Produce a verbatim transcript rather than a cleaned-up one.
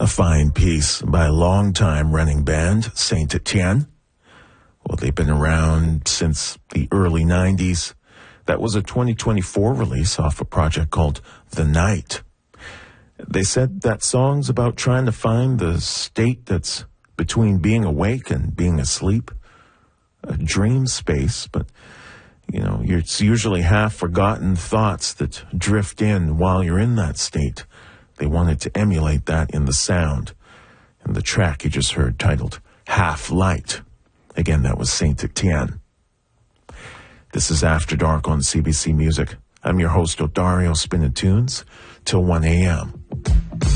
A fine piece by a long-time running band, Saint Etienne. Well, they've been around since the early nineties. That was a twenty twenty-four release off a project called The Night. They said that song's about trying to find the state that's between being awake and being asleep. A dream space, but, you know, it's usually half-forgotten thoughts that drift in while you're in that state. They wanted to emulate that in the sound. And the track you just heard, titled Half Light. Again, that was Saint Etienne. This is After Dark on C B C Music. I'm your host, Odario Spinning Tunes, till one a.m.